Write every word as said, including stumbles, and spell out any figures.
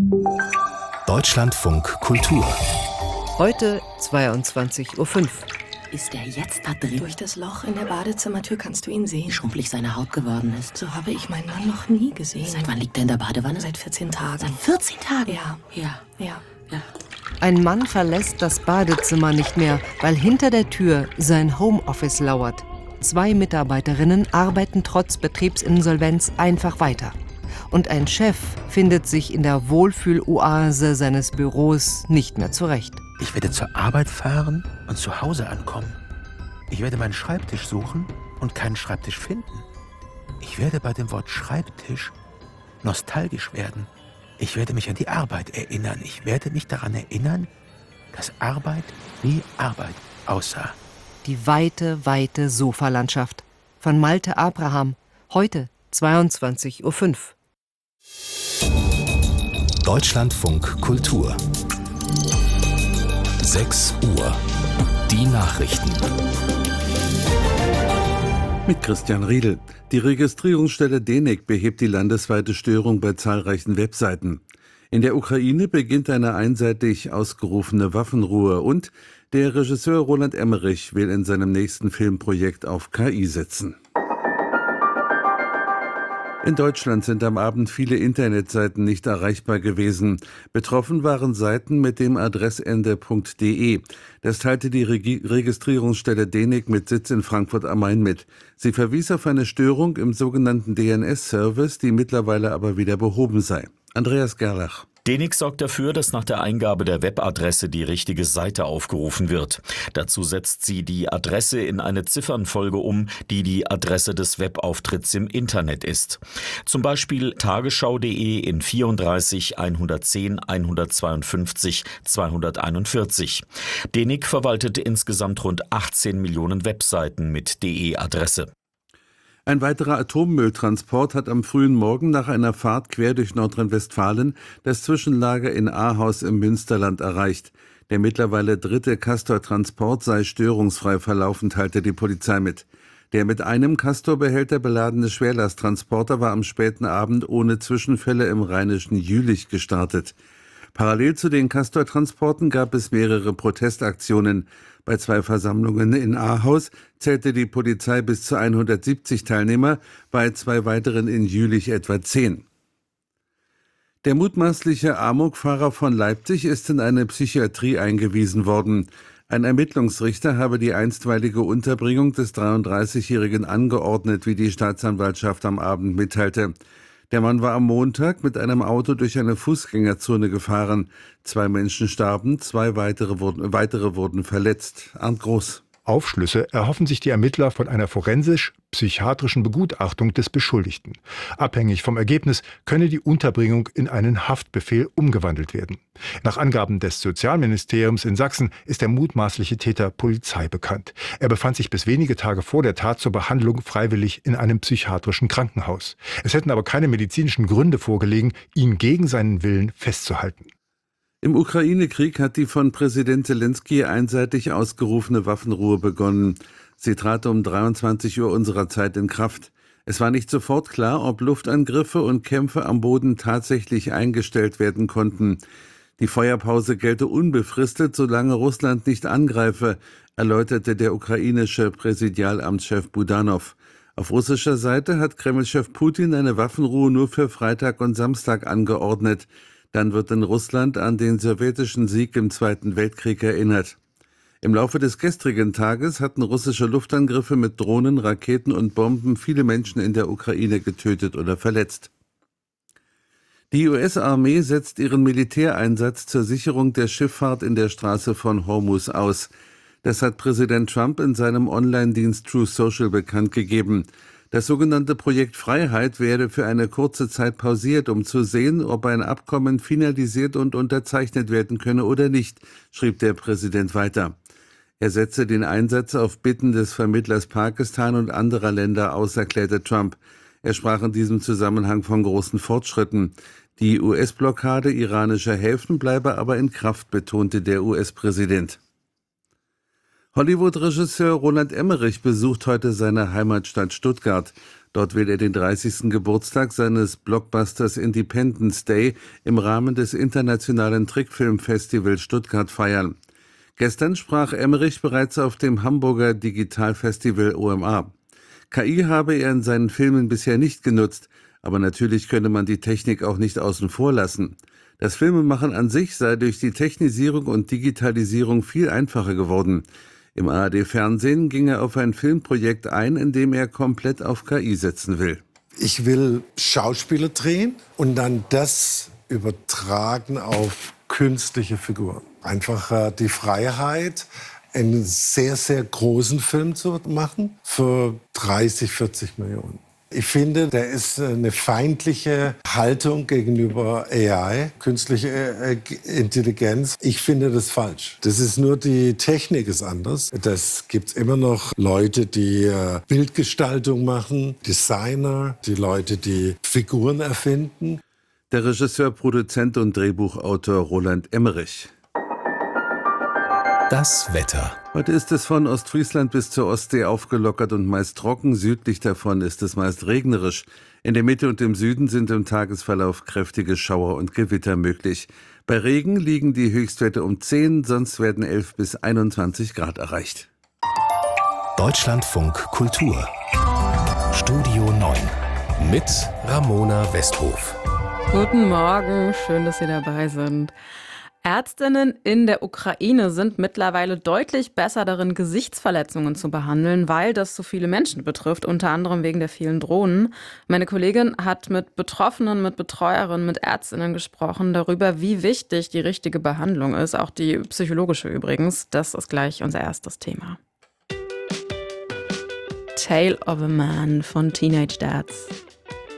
Deutschlandfunk Kultur. Heute zweiundzwanzig Uhr fünf. Ist er jetzt da drin? Durch das Loch in der Badezimmertür kannst du ihn sehen. Wie schrumpelig seine Haut geworden ist. So habe ich meinen Mann noch nie gesehen. Seit wann liegt er in der Badewanne? Seit vierzehn Tagen. Seit vierzehn Tagen? Ja. Ja. Ja. Ja. Ein Mann verlässt das Badezimmer nicht mehr, weil hinter der Tür sein Homeoffice lauert. Zwei Mitarbeiterinnen arbeiten trotz Betriebsinsolvenz einfach weiter. Und ein Chef findet sich in der Wohlfühloase seines Büros nicht mehr zurecht. Ich werde zur Arbeit fahren und zu Hause ankommen. Ich werde meinen Schreibtisch suchen und keinen Schreibtisch finden. Ich werde bei dem Wort Schreibtisch nostalgisch werden. Ich werde mich an die Arbeit erinnern. Ich werde mich daran erinnern, dass Arbeit wie Arbeit aussah. Die weite, weite Sofalandschaft. Von Malte Abraham. Heute zweiundzwanzig Uhr fünf. Deutschlandfunk Kultur. sechs Uhr. Die Nachrichten. Mit Christian Riedel. Die Registrierungsstelle D E N I C behebt die landesweite Störung bei zahlreichen Webseiten. In der Ukraine beginnt eine einseitig ausgerufene Waffenruhe und der Regisseur Roland Emmerich will in seinem nächsten Filmprojekt auf K I setzen. In Deutschland sind am Abend viele Internetseiten nicht erreichbar gewesen. Betroffen waren Seiten mit dem Adressende .de. Das teilte die Regi- Registrierungsstelle D E N I C mit Sitz in Frankfurt am Main mit. Sie verwies auf eine Störung im sogenannten D N S-Service, die mittlerweile aber wieder behoben sei. Andreas Gerlach. D E N I C sorgt dafür, dass nach der Eingabe der Webadresse die richtige Seite aufgerufen wird. Dazu setzt sie die Adresse in eine Ziffernfolge um, die die Adresse des Webauftritts im Internet ist. Zum Beispiel tagesschau.de in vierunddreißig hundertzehn hundertzweiundfünfzig zweihunderteinundvierzig. D E N I C verwaltet insgesamt rund achtzehn Millionen Webseiten mit D E-Adresse. Ein weiterer Atommülltransport hat am frühen Morgen nach einer Fahrt quer durch Nordrhein-Westfalen das Zwischenlager in Ahaus im Münsterland erreicht. Der mittlerweile dritte Castor-Transport sei störungsfrei verlaufen, teilte die Polizei mit. Der mit einem Castor-Behälter beladene Schwerlasttransporter war am späten Abend ohne Zwischenfälle im rheinischen Jülich gestartet. Parallel zu den Castor-Transporten gab es mehrere Protestaktionen. Bei zwei Versammlungen in Ahaus zählte die Polizei bis zu hundertsiebzig Teilnehmer, bei zwei weiteren in Jülich etwa zehn. Der mutmaßliche Amokfahrer von Leipzig ist in eine Psychiatrie eingewiesen worden. Ein Ermittlungsrichter habe die einstweilige Unterbringung des dreiunddreißigjährigen angeordnet, wie die Staatsanwaltschaft am Abend mitteilte. Der Mann war am Montag mit einem Auto durch eine Fußgängerzone gefahren. Zwei Menschen starben, zwei weitere wurden, weitere wurden verletzt. Arndt Groß. Aufschlüsse erhoffen sich die Ermittler von einer forensisch-psychiatrischen Begutachtung des Beschuldigten. Abhängig vom Ergebnis könne die Unterbringung in einen Haftbefehl umgewandelt werden. Nach Angaben des Sozialministeriums in Sachsen ist der mutmaßliche Täter Polizei bekannt. Er befand sich bis wenige Tage vor der Tat zur Behandlung freiwillig in einem psychiatrischen Krankenhaus. Es hätten aber keine medizinischen Gründe vorgelegen, ihn gegen seinen Willen festzuhalten. Im Ukraine-Krieg hat die von Präsident Zelensky einseitig ausgerufene Waffenruhe begonnen. Sie trat um dreiundzwanzig Uhr unserer Zeit in Kraft. Es war nicht sofort klar, ob Luftangriffe und Kämpfe am Boden tatsächlich eingestellt werden konnten. Die Feuerpause gelte unbefristet, solange Russland nicht angreife, erläuterte der ukrainische Präsidialamtschef Budanov. Auf russischer Seite hat Kreml-Chef Putin eine Waffenruhe nur für Freitag und Samstag angeordnet. Dann wird in Russland an den sowjetischen Sieg im Zweiten Weltkrieg erinnert. Im Laufe des gestrigen Tages hatten russische Luftangriffe mit Drohnen, Raketen und Bomben viele Menschen in der Ukraine getötet oder verletzt. Die U S-Armee setzt ihren Militäreinsatz zur Sicherung der Schifffahrt in der Straße von Hormuz aus. Das hat Präsident Trump in seinem Online-Dienst Truth Social bekannt gegeben. Das sogenannte Projekt Freiheit werde für eine kurze Zeit pausiert, um zu sehen, ob ein Abkommen finalisiert und unterzeichnet werden könne oder nicht, schrieb der Präsident weiter. Er setze den Einsatz auf Bitten des Vermittlers Pakistan und anderer Länder aus, erklärte Trump. Er sprach in diesem Zusammenhang von großen Fortschritten. Die U S-Blockade iranischer Häfen bleibe aber in Kraft, betonte der U S-Präsident. Hollywood-Regisseur Roland Emmerich besucht heute seine Heimatstadt Stuttgart. Dort will er den dreißigsten Geburtstag seines Blockbusters Independence Day im Rahmen des Internationalen Trickfilmfestivals Stuttgart feiern. Gestern sprach Emmerich bereits auf dem Hamburger Digitalfestival O M A. K I habe er in seinen Filmen bisher nicht genutzt, aber natürlich könne man die Technik auch nicht außen vor lassen. Das Filmemachen an sich sei durch die Technisierung und Digitalisierung viel einfacher geworden. Im A R D-Fernsehen ging er auf ein Filmprojekt ein, in dem er komplett auf K I setzen will. Ich will Schauspieler drehen und dann das übertragen auf künstliche Figuren. Einfach äh, die Freiheit, einen sehr, sehr großen Film zu machen für dreißig, vierzig Millionen. Ich finde, da ist eine feindliche Haltung gegenüber A I, künstliche Intelligenz. Ich finde das falsch. Das ist nur die Technik ist anders. Das gibt immer noch Leute, die Bildgestaltung machen, Designer, die Leute, die Figuren erfinden. Der Regisseur, Produzent und Drehbuchautor Roland Emmerich. Das Wetter. Heute ist es von Ostfriesland bis zur Ostsee aufgelockert und meist trocken. Südlich davon ist es meist regnerisch. In der Mitte und im Süden sind im Tagesverlauf kräftige Schauer und Gewitter möglich. Bei Regen liegen die Höchstwerte um zehn, sonst werden elf bis einundzwanzig Grad erreicht. Deutschlandfunk Kultur. Studio neun mit Ramona Westhof. Guten Morgen, schön, dass Sie dabei sind. Ärztinnen in der Ukraine sind mittlerweile deutlich besser darin, Gesichtsverletzungen zu behandeln, weil das so viele Menschen betrifft, unter anderem wegen der vielen Drohnen. Meine Kollegin hat mit Betroffenen, mit Betreuerinnen, mit Ärztinnen gesprochen darüber, wie wichtig die richtige Behandlung ist, auch die psychologische übrigens. Das ist gleich unser erstes Thema. Tale of a Man von Teenage Dads.